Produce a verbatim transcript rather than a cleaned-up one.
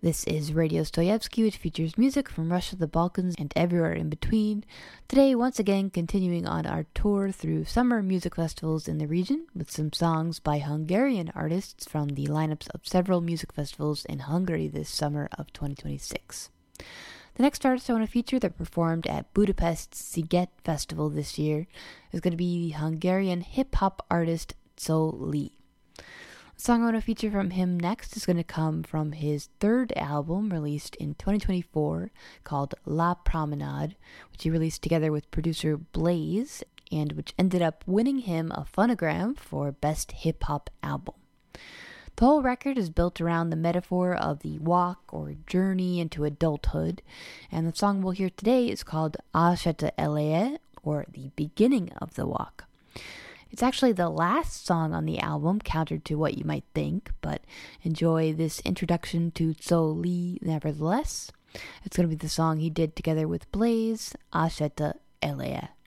This is Radio Stoyevsky, which features music from Russia, the Balkans, and everywhere in between. Today, once again, continuing on our tour through summer music festivals in the region with some songs by Hungarian artists from the lineups of several music festivals in Hungary this summer of twenty twenty-six. The next artist I want to feature that performed at Budapest's Sziget Festival this year is going to be the Hungarian hip-hop artist Szó Lee. The song I want to feature from him next is going to come from his third album released in twenty twenty-four called La Promenade, which he released together with producer Blaze and which ended up winning him a Phonogram for Best Hip Hop Album. The whole record is built around the metaphor of the walk or journey into adulthood, and the song we'll hear today is called Ásete eleje, or The Beginning of the Walk. It's actually the last song on the album, counter to what you might think, but enjoy this introduction to Szó Lee nevertheless. It's going to be the song he did together with Blaze, Ásete eleje.